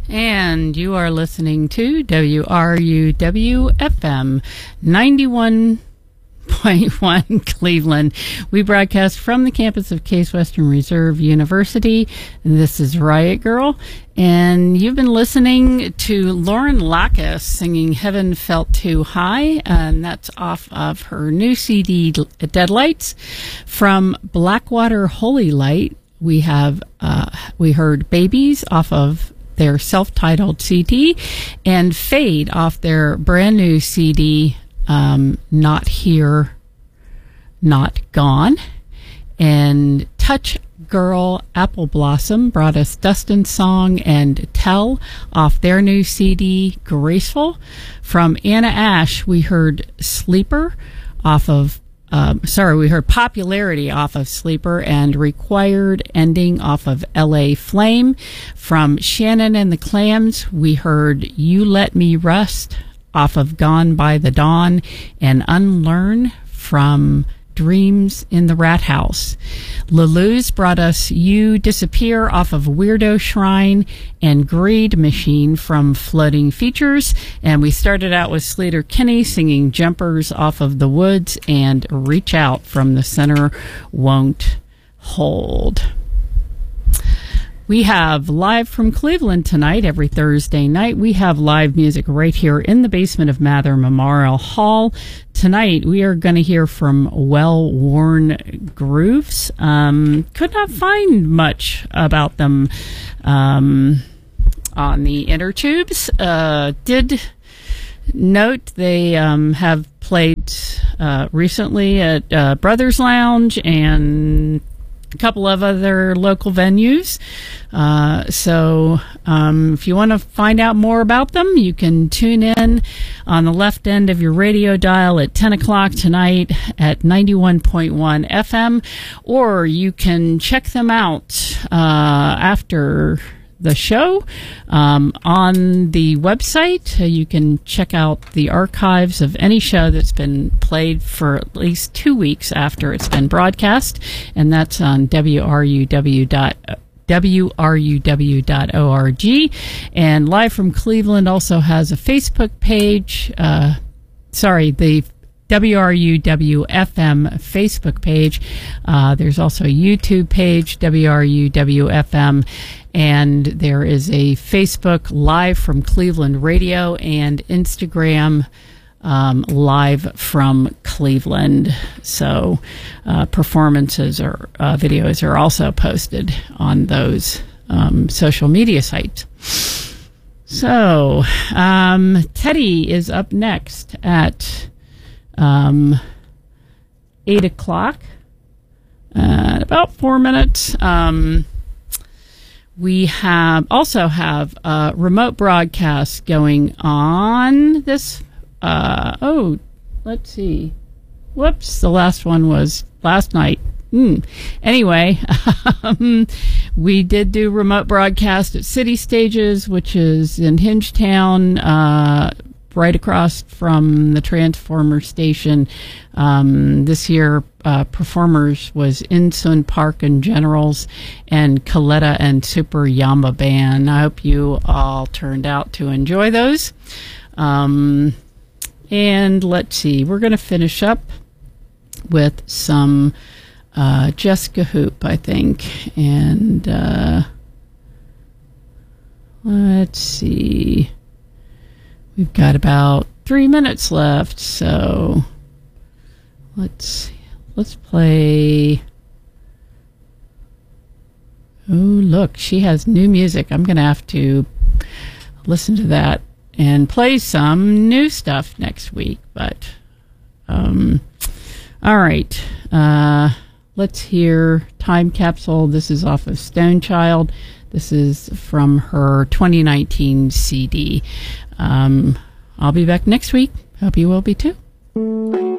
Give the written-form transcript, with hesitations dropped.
And you are listening to WRUW FM 91.1 Cleveland. We broadcast from the campus of Case Western Reserve University. This is Riot Girl. And you've been listening to Lauren Lacus singing Heaven Felt Too High. And that's off of her new CD, Deadlights. From Blackwater Holy Light, we heard Babies off of their self-titled CD, and Fade off their brand new CD, Not Here, Not Gone. And Touch Girl Apple Blossom brought us Dustin's Song and Tell off their new CD, Graceful. From Anna Ash, we heard Sleeper off of we heard Popularity off of Sleeper and Required Ending off of LA Flame. From Shannon and the Clams, we heard You Let Me Rest off of Gone by the Dawn, and Unlearn from Dreams in the Rat House. Lulu's brought us You Disappear off of Weirdo Shrine, and Greed Machine from Floating Features. And we started out with Slater Kinney singing Jumpers off of The Woods, and Reach Out from The Center Won't Hold. We have live from Cleveland tonight. Every Thursday night, we have live music right here in the basement of Mather Memorial Hall. Tonight, we are going to hear from Well Worn Grooves. Could not find much about them on the inner tubes. Did note they have played recently at Brothers Lounge and a couple of other local venues. So if you want to find out more about them, you can tune in on the left end of your radio dial at 10 o'clock tonight at 91.1 FM, or you can check them out after the show on the website. You can check out the archives of any show that's been played for at least 2 weeks after it's been broadcast, and that's on WRUW.org. And Live from Cleveland also has a Facebook page. The WRUW FM Facebook page. There's also a YouTube page, WRUW FM, and there is a Facebook Live from Cleveland Radio and Instagram Live from Cleveland. So performances or videos are also posted on those social media sites. So Teddy is up next at 8 o'clock, about 4 minutes. We also have a remote broadcast going on this, let's see. Whoops, the last one was last night. Anyway, we did do remote broadcast at City Stages, which is in Hingetown, right across from the Transformer station. This year, performers was Insun Park and Generals and Coletta and Super Yamba Band. I hope you all turned out to enjoy those. And let's see, we're going to finish up with some Jessica Hoop, I think. And let's see. We've got about 3 minutes left, so let's play. Oh, look, she has new music. I'm going to have to listen to that and play some new stuff next week. But all right, let's hear Time Capsule. This is off of Stone Child. This is from her 2019 CD. I'll be back next week. Hope you will be too.